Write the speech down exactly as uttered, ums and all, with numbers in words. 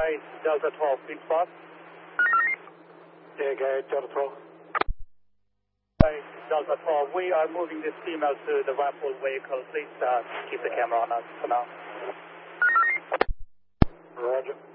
Right, Delta twelve, please spot. Yeah, go Delta twelve. Right, Delta twelve, we are moving this female to the Whirlpool vehicle. Please uh, keep the camera on us for now. Roger.